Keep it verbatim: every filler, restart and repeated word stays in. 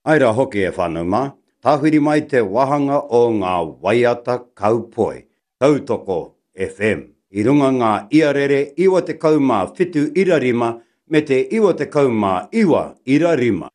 Aira hoki e whanau mā, tāwhiri mai te wahanga o ngā waiata kaupoi, Tautoko F M. I runga ngā iarere iwa te kaumā whitu irarima me te iwa te kaumā iwa irarima.